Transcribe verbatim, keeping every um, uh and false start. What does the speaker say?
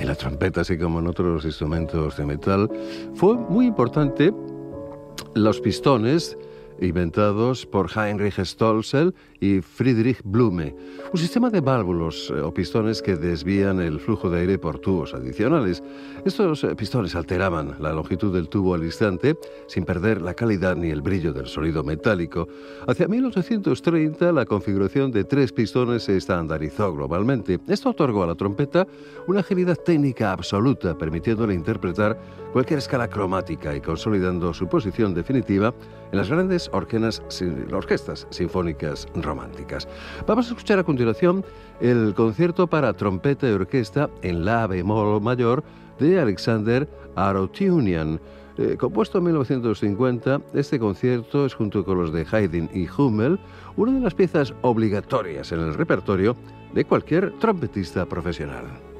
en la trompeta, así como en otros instrumentos de metal, fue muy importante los pistones inventados por Heinrich Stölzel y Friedrich Blume, un sistema de válvulas eh, o pistones que desvían el flujo de aire por tubos adicionales. Estos eh, pistones alteraban la longitud del tubo al instante sin perder la calidad ni el brillo del sonido metálico. Hacia mil ochocientos treinta la configuración de tres pistones se estandarizó globalmente. Esto otorgó a la trompeta una agilidad técnica absoluta, permitiéndole interpretar cualquier escala cromática y consolidando su posición definitiva en las grandes orquenas, orquestas sinfónicas románticas. Vamos a escuchar a continuación el concierto para trompeta y orquesta en la bemol mayor de Alexander Arotyunian. Eh, compuesto en mil novecientos cincuenta, este concierto es, junto con los de Haydn y Hummel, una de las piezas obligatorias en el repertorio de cualquier trompetista profesional.